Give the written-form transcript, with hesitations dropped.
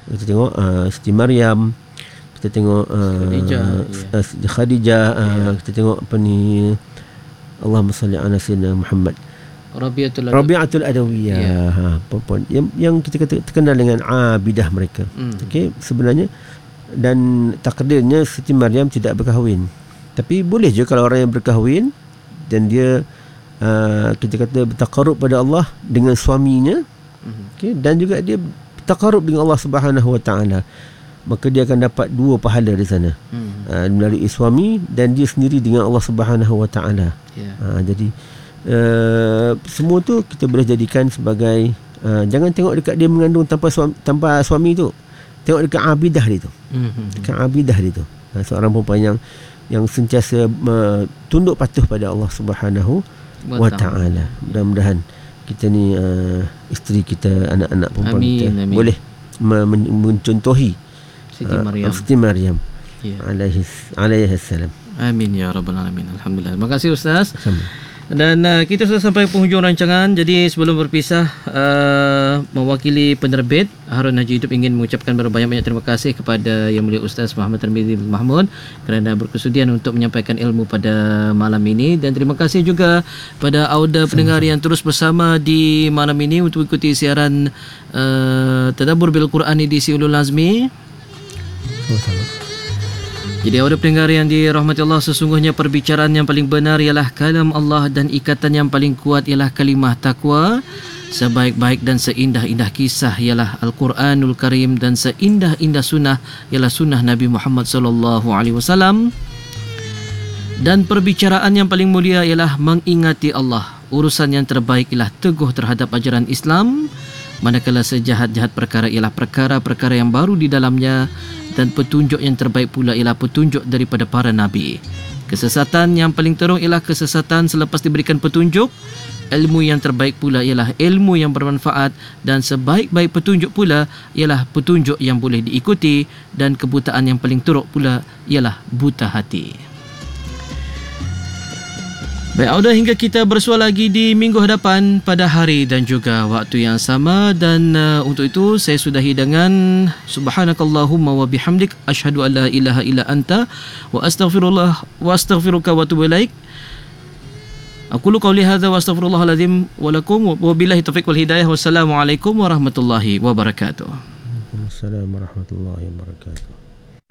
Kita tengok Siti Maryam, kita tengok Khadijah, kita tengok apa ni, Allahumma salli ala sayyidina Muhammad, Rabi'atul Adawiyah, perempuan yang kita kata terkenal dengan abidah mereka. Okey, sebenarnya dan takdirnya Siti Maryam tidak berkahwin. Tapi boleh je kalau orang yang berkahwin dan dia kita kata bertaqarrub pada Allah dengan suaminya, okey, dan juga dia bertaqarrub dengan Allah Subhanahu Wa Taala, maka dia akan dapat 2 pahala di sana, melalui suami dan dia sendiri dengan Allah Subhanahu Wa Taala. Jadi semua tu kita boleh jadikan sebagai jangan tengok dekat dia mengandung tanpa suami tu, tengok dekat abidah dia tu, dekat abidah dia tu, seorang perempuan yang sentiasa tunduk patuh pada Allah Subhanahu Wa Taala. Mudah-mudahan kita ni isteri kita, anak-anak perempuan kita boleh mencontohi Siti Maryam alaihi salam. Amin ya rabbal alamin. Alhamdulillah. Terima kasih Ustaz. Dan kita sudah sampai penghujung rancangan. Jadi sebelum berpisah, mewakili penerbit Harun Haji Hidup ingin mengucapkan berbanyak-banyak terima kasih kepada Yang Mulia Ustaz Muhammad Tarmizi Mahmud kerana berkesudian untuk menyampaikan ilmu pada malam ini. Dan terima kasih juga pada auda pendengar yang terus bersama di malam ini untuk ikuti siaran Tadabbur bil Quran edisi Ulul Azmi. Jadi awak pendengar yang dirahmati Allah, sesungguhnya perbicaraan yang paling benar ialah kalam Allah dan ikatan yang paling kuat ialah kalimah takwa. Sebaik-baik dan seindah-indah kisah ialah Al-Quranul Karim dan seindah-indah sunnah ialah sunnah Nabi Muhammad sallallahu alaihi wasallam. Dan perbicaraan yang paling mulia ialah mengingati Allah. Urusan yang terbaik ialah teguh terhadap ajaran Islam, manakala sejahat-jahat perkara ialah perkara-perkara yang baru di dalamnya, dan petunjuk yang terbaik pula ialah petunjuk daripada para nabi. Kesesatan yang paling teruk ialah kesesatan selepas diberikan petunjuk. Ilmu yang terbaik pula ialah ilmu yang bermanfaat, dan sebaik-baik petunjuk pula ialah petunjuk yang boleh diikuti, dan kebutaan yang paling teruk pula ialah buta hati. Baik, Auda, hingga kita bersua lagi di minggu hadapan pada hari dan juga waktu yang sama. Dan untuk itu saya sudahi dengan subhanakallahumma wa bihamdik asyhadu an la ilaha illa anta wa astaghfiruka wa atubu ilaik. Aqulu qawli hadza wa astaghfirullahal azim wa lakum wa billahi taufiq wal hidayah. Wassalamualaikum warahmatullahi wabarakatuh. Waalaikumsalam warahmatullahi wabarakatuh.